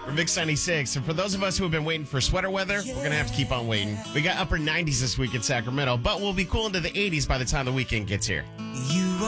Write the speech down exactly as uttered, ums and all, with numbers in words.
We're Mix ninety-six. And for those of us who have been waiting for sweater weather, we're going to have to keep on waiting. We got upper nineties this week in Sacramento, but we'll be cool into the eighties by the time the weekend gets here. You